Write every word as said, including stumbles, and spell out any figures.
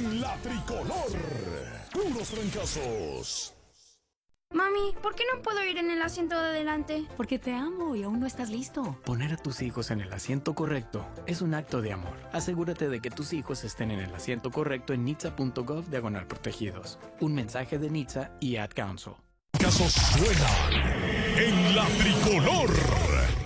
en la tricolor. Puros trancazos. Mami, ¿por qué no puedo ir en el asiento de adelante? Porque te amo y aún no estás listo. Poner a tus hijos en el asiento correcto es un acto de amor. Asegúrate de que tus hijos estén en el asiento correcto en nitsa punto gov diagonal protegidos. Un mensaje de Nitsa y Ad Council. Casos suenan en la tricolor.